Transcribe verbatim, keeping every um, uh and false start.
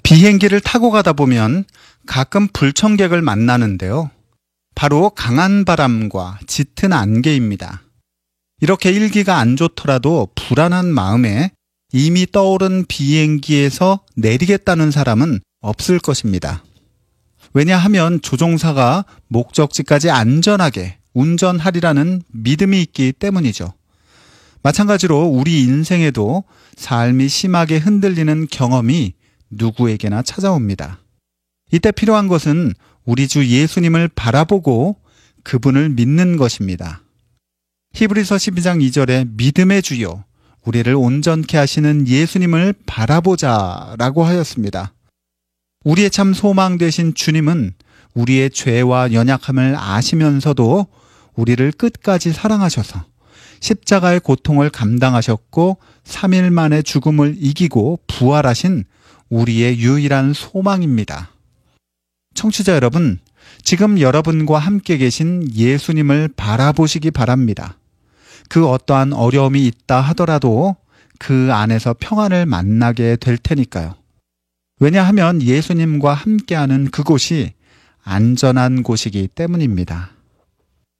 비행기를 타고 가다 보면 가끔 불청객을 만나는데요. 바로 강한 바람과 짙은 안개입니다. 이렇게 일기가 안 좋더라도 불안한 마음에 이미 떠오른 비행기에서 내리겠다는 사람은 없을 것입니다. 왜냐하면 조종사가 목적지까지 안전하게 운전하리라는 믿음이 있기 때문이죠. 마찬가지로 우리 인생에도 삶이 심하게 흔들리는 경험이 누구에게나 찾아옵니다. 이때 필요한 것은 우리 주 예수님을 바라보고 그분을 믿는 것입니다. 히브리서 십이 장 이 절에 믿음의 주요 우리를 온전케 하시는 예수님을 바라보자 라고 하였습니다. 우리의 참 소망 되신 주님은 우리의 죄와 연약함을 아시면서도 우리를 끝까지 사랑하셔서 십자가의 고통을 감당하셨고 삼 일 만에 죽음을 이기고 부활하신 우리의 유일한 소망입니다. 청취자 여러분, 지금 여러분과 함께 계신 예수님을 바라보시기 바랍니다. 그 어떠한 어려움이 있다 하더라도 그 안에서 평안을 만나게 될 테니까요. 왜냐하면 예수님과 함께하는 그곳이 안전한 곳이기 때문입니다.